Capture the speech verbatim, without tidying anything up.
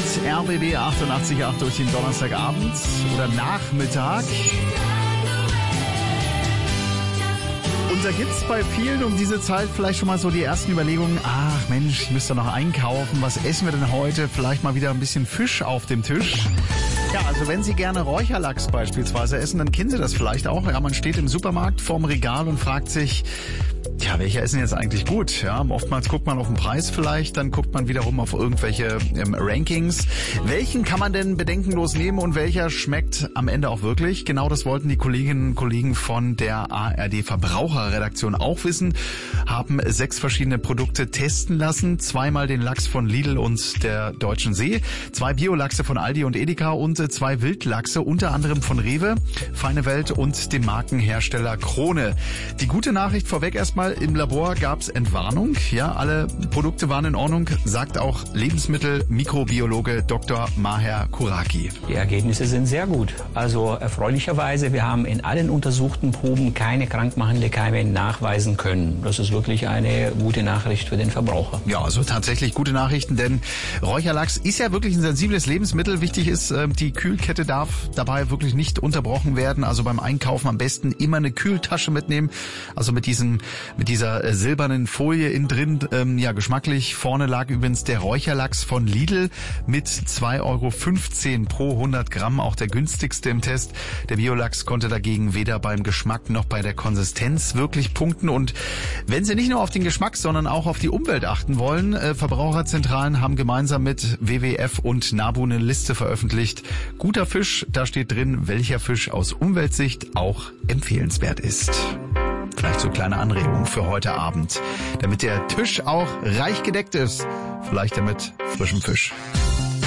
R B B achtundachtzig Komma acht durch den Donnerstagabend oder Nachmittag. Und da gibt's bei vielen um diese Zeit vielleicht schon mal so die ersten Überlegungen, ach Mensch, ich müsste noch einkaufen, was essen wir denn heute? Vielleicht mal wieder ein bisschen Fisch auf dem Tisch. Ja, also wenn Sie gerne Räucherlachs beispielsweise essen, dann kennen Sie das vielleicht auch. Ja, man steht im Supermarkt vorm Regal und fragt sich, ja, welcher ist denn jetzt eigentlich gut? Ja, oftmals guckt man auf den Preis vielleicht, dann guckt man wiederum auf irgendwelche ähm, Rankings. Welchen kann man denn bedenkenlos nehmen und welcher schmeckt am Ende auch wirklich? Genau das wollten die Kolleginnen und Kollegen von der A R D Verbraucherredaktion auch wissen, haben sechs verschiedene Produkte testen lassen. Zweimal den Lachs von Lidl und der Deutschen See, zwei Biolachse von Aldi und Edeka und zwei Wildlachse, unter anderem von Rewe, Feine Welt und dem Markenhersteller Krone. Die gute Nachricht vorweg erstmal, im Labor gab es Entwarnung. Ja, alle Produkte waren in Ordnung, sagt auch Lebensmittel-Mikrobiologe Doktor Maher Kuraki. Die Ergebnisse sind sehr gut. Also erfreulicherweise, wir haben in allen untersuchten Proben keine krankmachende Keime nachweisen können. Das ist wirklich eine gute Nachricht für den Verbraucher. Ja, also tatsächlich gute Nachrichten, denn Räucherlachs ist ja wirklich ein sensibles Lebensmittel. Wichtig ist, die Kühlkette darf dabei wirklich nicht unterbrochen werden. Also beim Einkaufen am besten immer eine Kühltasche mitnehmen. Also mit diesem mit dieser äh, silbernen Folie innen drin, ähm, ja, geschmacklich. Vorne lag übrigens der Räucherlachs von Lidl mit zwei Euro fünfzehn pro hundert Gramm, auch der günstigste im Test. Der Biolachs konnte dagegen weder beim Geschmack noch bei der Konsistenz wirklich punkten. Und wenn Sie nicht nur auf den Geschmack, sondern auch auf die Umwelt achten wollen, äh, Verbraucherzentralen haben gemeinsam mit W W F und NABU eine Liste veröffentlicht. Guter Fisch, da steht drin, welcher Fisch aus Umweltsicht auch empfehlenswert ist. Vielleicht so kleine Anregung für heute Abend, damit der Tisch auch reich gedeckt ist. Vielleicht ja mit frischem Fisch.